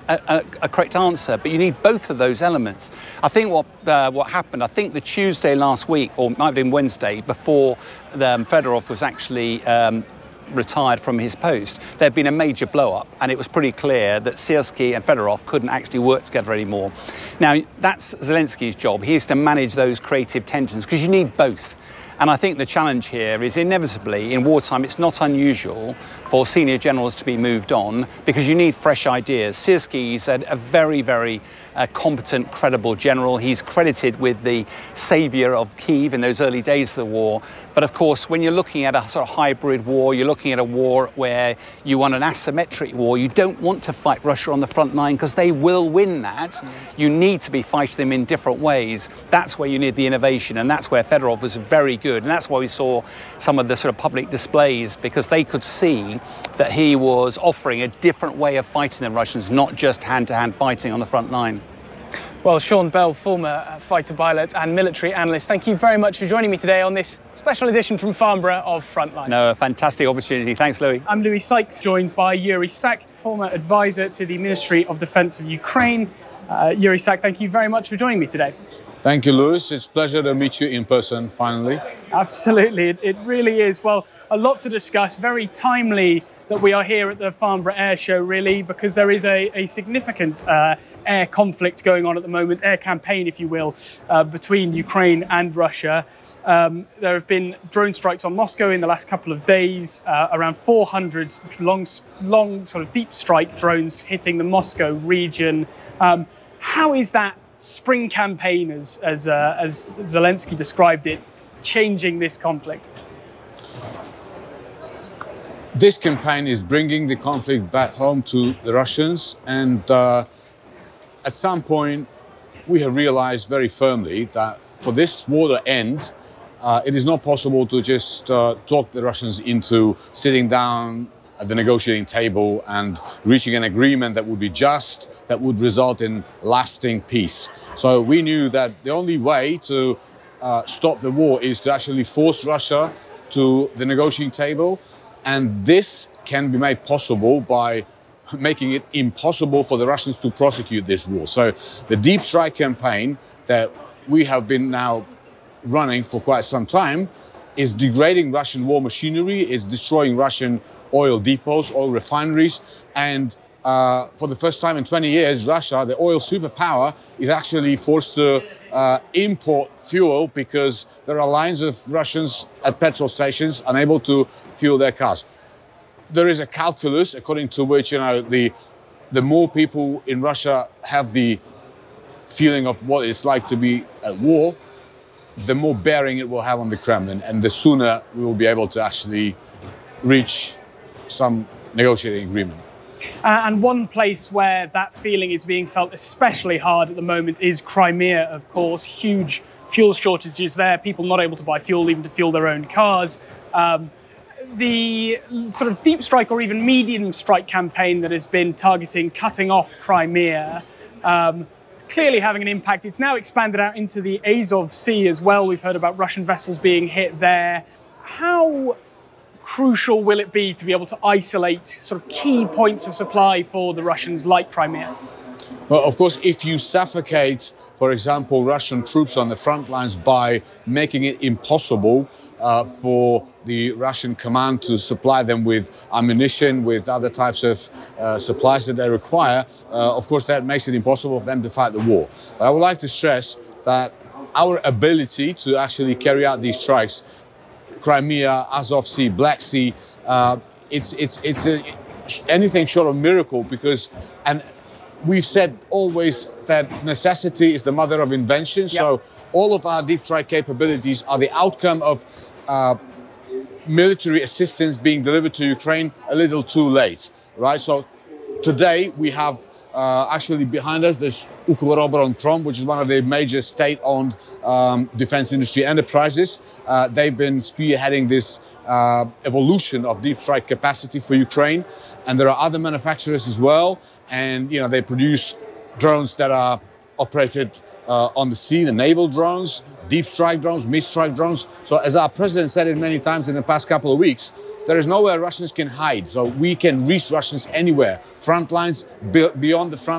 a correct answer, but you need both of those elements. I think what happened, I think the Tuesday last week, or it might have been Wednesday, before Fedorov was actually retired from his post, there had been a major blow-up, and it was pretty clear that Syrskyi and Fedorov couldn't actually work together anymore. Now, that's Zelensky's job. He is to manage those creative tensions, because you need both. And I think the challenge here is inevitably, in wartime, it's not unusual for senior generals to be moved on, because you need fresh ideas. Syrskyi is a very, very competent, credible general. He's credited with the saviour of Kyiv in those early days of the war. But of course, when you're looking at a sort of hybrid war, you're looking at a war where you want an asymmetric war. You don't want to fight Russia on the front line, because they will win that. You need to be fighting them in different ways. That's where you need the innovation, and that's where Fedorov was very good. And that's why we saw some of the sort of public displays, because they could see that he was offering a different way of fighting the Russians, not just hand-to-hand fighting on the front line. Well, Sean Bell, former fighter pilot and military analyst, thank you very much for joining me today on this special edition from Farnborough of Frontline. No, a fantastic opportunity. Thanks, Louis. I'm Louis Sykes, joined by Yuri Sak, former advisor to the Ministry of Defence of Ukraine. Yuri Sak, thank you very much for joining me today. Thank you, Louis. It's a pleasure to meet you in person, finally. Absolutely, it really is. Well, a lot to discuss, very timely that we are here at the Farnborough Air Show, really, because there is a significant air conflict going on at the moment, air campaign, if you will, between Ukraine and Russia. There have been drone strikes on Moscow in the last couple of days, around 400 long sort of deep strike drones hitting the Moscow region. How is that spring campaign, as Zelensky described it, changing this conflict? This campaign is bringing the conflict back home to the Russians, and at some point we have realized very firmly that for this war to end, it is not possible to just talk the Russians into sitting down at the negotiating table and reaching an agreement that would be just, that would result in lasting peace. So we knew that the only way to stop the war is to actually force Russia to the negotiating table. And this can be made possible by making it impossible for the Russians to prosecute this war. So the deep strike campaign that we have been now running for quite some time is degrading Russian war machinery, is destroying Russian oil depots, oil refineries, and for the first time in 20 years, Russia, the oil superpower, is actually forced to import fuel, because there are lines of Russians at petrol stations unable to fuel their cars. There is a calculus according to which, the more people in Russia have the feeling of what it's like to be at war, the more bearing it will have on the Kremlin, and the sooner we will be able to actually reach some negotiating agreement. And one place where that feeling is being felt especially hard at the moment is Crimea, of course. Huge fuel shortages there, people not able to buy fuel, even to fuel their own cars. The sort of deep strike or even medium strike campaign that has been targeting cutting off Crimea, it's clearly having an impact. It's now expanded out into the Azov Sea as well. We've heard about Russian vessels being hit there. How crucial will it be to be able to isolate sort of key points of supply for the Russians like Crimea? Well, of course, if you suffocate, for example, Russian troops on the front lines by making it impossible for the Russian command to supply them with ammunition, with other types of supplies that they require, of course, that makes it impossible for them to fight the war. But I would like to stress that our ability to actually carry out these strikes, Crimea, Azov Sea, Black Sea, it's anything short of miracle, because, and we've said always that necessity is the mother of invention. Yep. So all of our deep strike capabilities are the outcome of military assistance being delivered to Ukraine a little too late, right? So today we have actually behind us this Ukroboronprom, which is one of the major state-owned defense industry enterprises. They've been spearheading this evolution of deep strike capacity for Ukraine, and there are other manufacturers as well. And they produce drones that are operated on the sea, the naval drones, deep strike drones, mid-strike drones. So as our president said it many times in the past couple of weeks, there is nowhere Russians can hide. So we can reach Russians anywhere, front lines, beyond the front